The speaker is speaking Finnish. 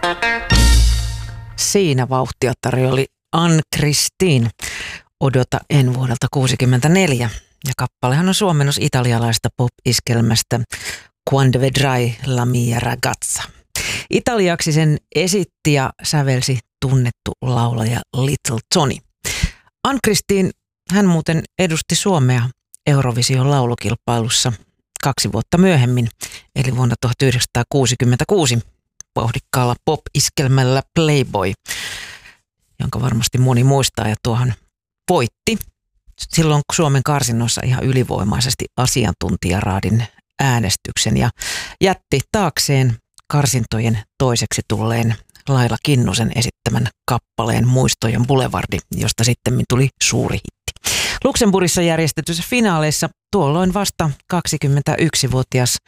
Siinä vauhtia tarjoli Ann-Christine Odota en vuodelta 1964. Ja kappalehan on suomennos italialaista pop-iskelmästä Quando vedrai la mia ragazza. Italiaksi sen esitti ja sävelsi tunnettu laulaja Little Tony. Ann-Christine, hän muuten edusti Suomea Eurovision laulukilpailussa 2 vuotta myöhemmin, eli vuonna 1966 vauhdikkaalla pop-iskelmällä Playboy, jonka varmasti moni muistaa, ja tuohon voitti silloin Suomen karsinnoissa ihan ylivoimaisesti asiantuntijaraadin äänestyksen ja jätti taakseen karsintojen toiseksi tulleen Laila Kinnusen esittämän kappaleen Muistojen Boulevardi, josta sitten tuli suuri hitti. Luxemburgissa järjestetyissä finaaleissa tuolloin vasta 21-vuotias